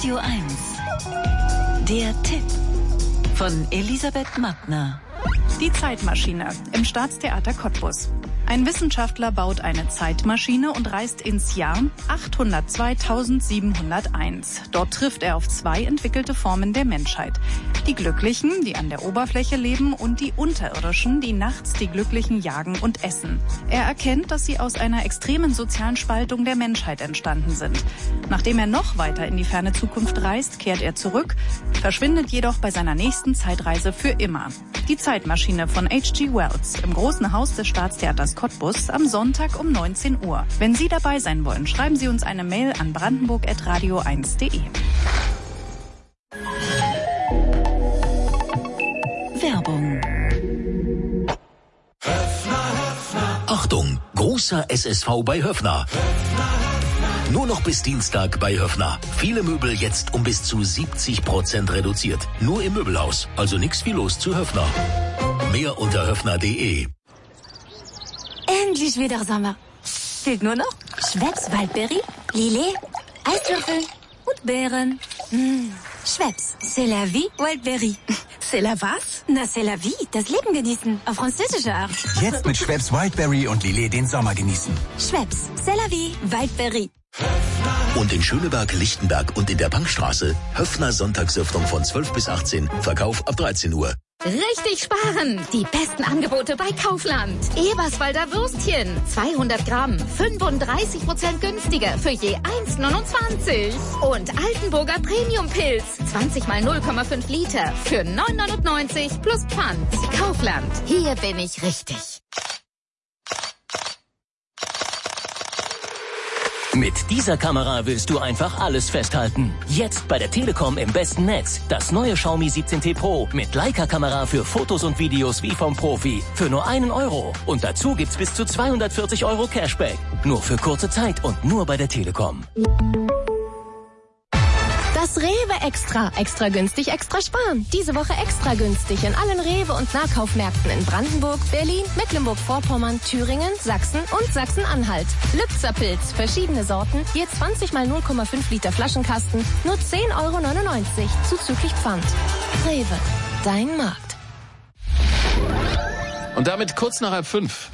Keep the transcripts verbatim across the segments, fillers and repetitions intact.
Radio eins. Der Tipp von Elisabeth Mattner. Die Zeitmaschine im Staatstheater Cottbus. Ein Wissenschaftler baut eine Zeitmaschine und reist ins Jahr achthundertzweitausendsiebenhunderteins. Dort trifft er auf zwei entwickelte Formen der Menschheit. Die Glücklichen, die an der Oberfläche leben, und die Unterirdischen, die nachts die Glücklichen jagen und essen. Er erkennt, dass sie aus einer extremen sozialen Spaltung der Menschheit entstanden sind. Nachdem er noch weiter in die ferne Zukunft reist, kehrt er zurück, verschwindet jedoch bei seiner nächsten Zeitreise für immer. Die Zeitmaschine von H G Wells im Großen Haus des Staatstheaters Cottbus am Sonntag um neunzehn Uhr. Wenn Sie dabei sein wollen, schreiben Sie uns eine Mail an brandenburg at radio eins punkt de. Werbung. Achtung, großer S S V bei Höffner. Nur noch bis Dienstag bei Höffner. Viele Möbel jetzt um bis zu siebzig Prozent reduziert. Nur im Möbelhaus, also nix wie los zu Höffner. Mehr unter höffner punkt de. Endlich wieder Sommer. Fehlt nur noch Schweppes Waldberry, Lillet, Eiswürfel und Beeren. Mmh. Schweppes, c'est la vie, Waldberry. C'est la was? Na, c'est la vie, das Leben genießen, auf französische Art. Jetzt mit Schweppes Wildberry und Lillet den Sommer genießen. Schweppes, c'est la vie, Waldberry. Und in Schöneberg, Lichtenberg und in der Bankstraße Höffner Sonntagsöffnung von zwölf bis achtzehn, Verkauf ab dreizehn Uhr. Richtig sparen! Die besten Angebote bei Kaufland. Eberswalder Würstchen, zweihundert Gramm, fünfunddreißig Prozent günstiger für je eins neunundzwanzig. Und Altenburger Premium-Pilz, zwanzig mal null Komma fünf Liter für neun neunundneunzig plus Pfand. Kaufland, hier bin ich richtig. Mit dieser Kamera willst du einfach alles festhalten. Jetzt bei der Telekom im besten Netz. Das neue Xiaomi siebzehn T Pro mit Leica-Kamera für Fotos und Videos wie vom Profi. Für nur einen Euro. Und dazu gibt's bis zu zweihundertvierzig Euro Cashback. Nur für kurze Zeit und nur bei der Telekom. Das Rewe Extra. Extra günstig, extra sparen. Diese Woche extra günstig in allen Rewe- und Nahkaufmärkten in Brandenburg, Berlin, Mecklenburg-Vorpommern, Thüringen, Sachsen und Sachsen-Anhalt. Lübzer Pilz, verschiedene Sorten, je zwanzig mal null Komma fünf Liter Flaschenkasten, nur zehn Euro neunundneunzig, zuzüglich Pfand. Rewe, dein Markt. Und damit kurz nach halb fünf.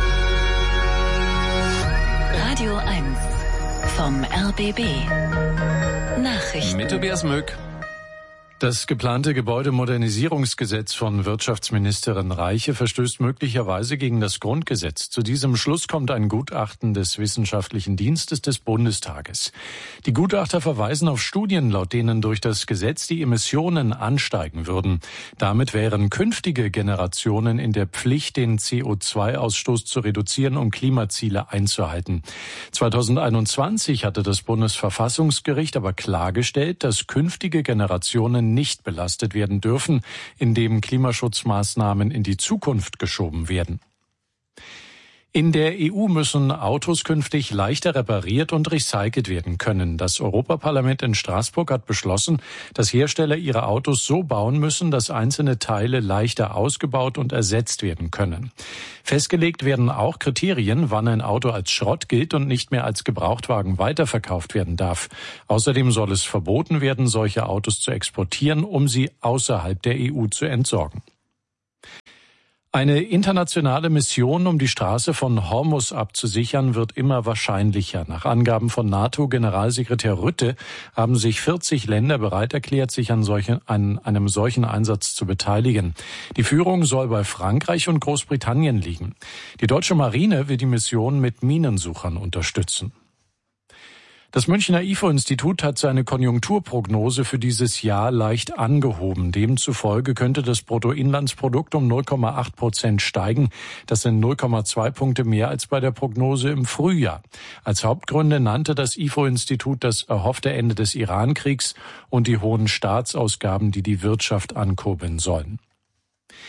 Radio eins vom R B B. Nachrichten. Mit Tobias Möck. Das geplante Gebäudemodernisierungsgesetz von Wirtschaftsministerin Reiche verstößt möglicherweise gegen das Grundgesetz. Zu diesem Schluss kommt ein Gutachten des Wissenschaftlichen Dienstes des Bundestages. Die Gutachter verweisen auf Studien, laut denen durch das Gesetz die Emissionen ansteigen würden. Damit wären künftige Generationen in der Pflicht, den C O zwei Ausstoß zu reduzieren, um Klimaziele einzuhalten. zweitausendeinundzwanzig hatte das Bundesverfassungsgericht aber klargestellt, dass künftige Generationen nicht belastet werden dürfen, indem Klimaschutzmaßnahmen in die Zukunft geschoben werden. In der E U müssen Autos künftig leichter repariert und recycelt werden können. Das Europaparlament in Straßburg hat beschlossen, dass Hersteller ihre Autos so bauen müssen, dass einzelne Teile leichter ausgebaut und ersetzt werden können. Festgelegt werden auch Kriterien, wann ein Auto als Schrott gilt und nicht mehr als Gebrauchtwagen weiterverkauft werden darf. Außerdem soll es verboten werden, solche Autos zu exportieren, um sie außerhalb der E U zu entsorgen. Eine internationale Mission, um die Straße von Hormuz abzusichern, wird immer wahrscheinlicher. Nach Angaben von NATO-Generalsekretär Rutte haben sich vierzig Länder bereit erklärt, sich an, solchen, an einem solchen Einsatz zu beteiligen. Die Führung soll bei Frankreich und Großbritannien liegen. Die deutsche Marine will die Mission mit Minensuchern unterstützen. Das Münchner I F O-Institut hat seine Konjunkturprognose für dieses Jahr leicht angehoben. Demzufolge könnte das Bruttoinlandsprodukt um null Komma acht Prozent steigen. Das sind null Komma zwei Punkte mehr als bei der Prognose im Frühjahr. Als Hauptgründe nannte das I F O-Institut das erhoffte Ende des Iran-Kriegs und die hohen Staatsausgaben, die die Wirtschaft ankurbeln sollen.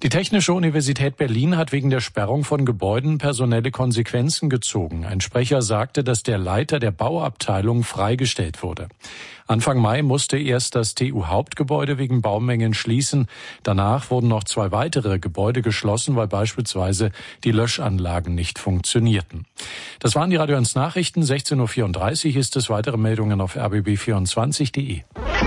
Die Technische Universität Berlin hat wegen der Sperrung von Gebäuden personelle Konsequenzen gezogen. Ein Sprecher sagte, dass der Leiter der Bauabteilung freigestellt wurde. Anfang Mai musste erst das T U-Hauptgebäude wegen Baumängeln schließen. Danach wurden noch zwei weitere Gebäude geschlossen, weil beispielsweise die Löschanlagen nicht funktionierten. Das waren die Radio eins Nachrichten. sechzehn Uhr vierunddreißig ist es. Weitere Meldungen auf r b b vierundzwanzig punkt de.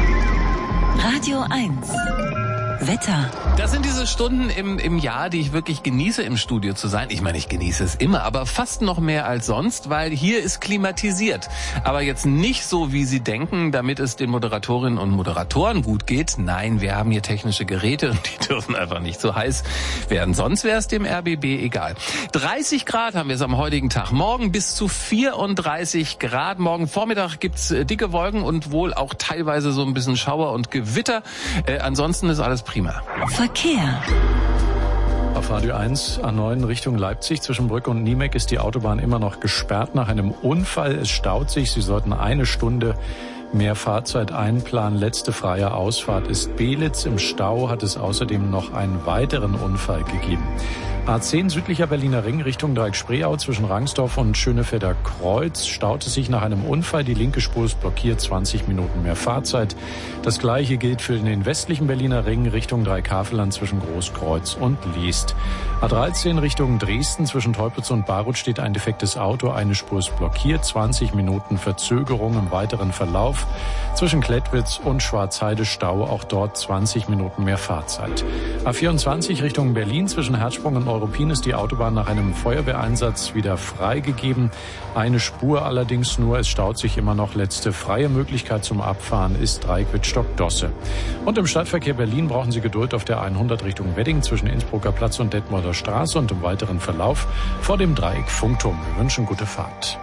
Radio eins. Wetter. Das sind diese Stunden im, im Jahr, die ich wirklich genieße, im Studio zu sein. Ich meine, ich genieße es immer, aber fast noch mehr als sonst, weil hier ist klimatisiert. Aber jetzt nicht so, wie Sie denken, damit es den Moderatorinnen und Moderatoren gut geht. Nein, wir haben hier technische Geräte und die dürfen einfach nicht so heiß werden. Sonst wäre es dem R B B egal. dreißig Grad haben wir es am heutigen Tag. Morgen bis zu vierunddreißig Grad. Morgen Vormittag gibt's dicke Wolken und wohl auch teilweise so ein bisschen Schauer und Gewitter. Äh, ansonsten ist alles prima. Verkehr. Auf Radio eins A neun Richtung Leipzig zwischen Brück und Niemeck ist die Autobahn immer noch gesperrt nach einem Unfall. Es staut sich. Sie sollten eine Stunde mehr Fahrzeit einplanen. Letzte freie Ausfahrt ist Belitz. Im Stau hat es außerdem noch einen weiteren Unfall gegeben. A zehn südlicher Berliner Ring Richtung Dreieck-Spreeau zwischen Rangsdorf und Schönefelder Kreuz staute sich nach einem Unfall. Die linke Spur ist blockiert, zwanzig Minuten mehr Fahrzeit. Das gleiche gilt für den westlichen Berliner Ring Richtung Dreieck-Havelland zwischen Großkreuz und Liest. A dreizehn Richtung Dresden zwischen Teupitz und Baruth steht ein defektes Auto. Eine Spur ist blockiert, zwanzig Minuten Verzögerung im weiteren Verlauf. Zwischen Klettwitz und Schwarzheide Stau, auch dort zwanzig Minuten mehr Fahrzeit. A vierundzwanzig Richtung Berlin zwischen Herzsprung und Europin ist die Autobahn nach einem Feuerwehreinsatz wieder freigegeben. Eine Spur allerdings nur, es staut sich immer noch. Letzte freie Möglichkeit zum Abfahren ist Dreieck-Wittstock-Dosse. Und im Stadtverkehr Berlin brauchen Sie Geduld auf der hundert Richtung Wedding zwischen Innsbrucker Platz und Detmolder Straße und im weiteren Verlauf vor dem Dreieck Funkturm. Wir wünschen gute Fahrt.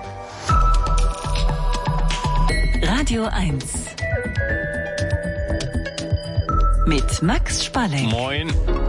Radio eins. Mit Max Spalleck. Moin.